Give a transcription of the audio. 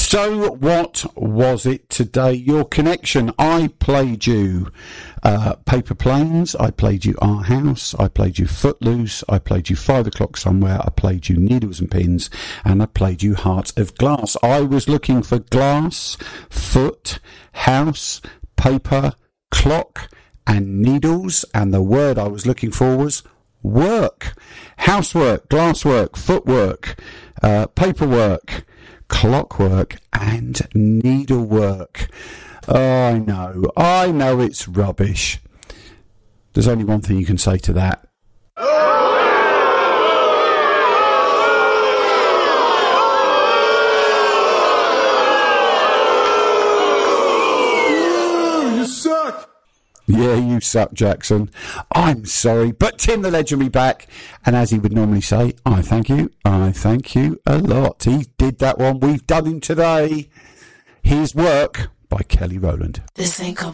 So what was it today? Your connection. I played you Paper Planes. I played you Our House. I played you Footloose. I played you 5 O'Clock Somewhere. I played you Needles and Pins. And I played you Heart of Glass. I was looking for glass, foot, house, paper, clock and needles. And the word I was looking for was work. Housework, glasswork, footwork, paperwork, clockwork and needlework. Oh, I know it's rubbish. There's only one thing you can say to that. You suck. Yeah, you suck, Jackson. I'm sorry, but Tim the Legend will be back. And as he would normally say, I thank you a lot. He did that one. We've done him today. Here's Work by Kelly Rowland. This ain't